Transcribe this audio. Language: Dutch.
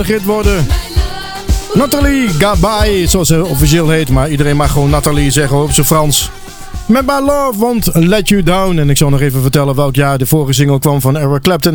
hit worden. Nathalie Gabai, zoals ze officieel heet. Maar iedereen mag gewoon Nathalie zeggen op zijn Frans. Met My Love, want Let You Down. En ik zal nog even vertellen welk jaar de vorige single kwam van Eric Clapton.